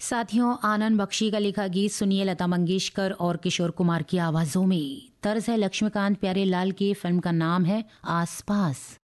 साथियों, आनंद बख्शी का लिखा गीत सुनिए लता मंगेशकर और किशोर कुमार की आवाजों में। तर्ज है लक्ष्मीकांत प्यारेलाल की, फिल्म का नाम है आसपास।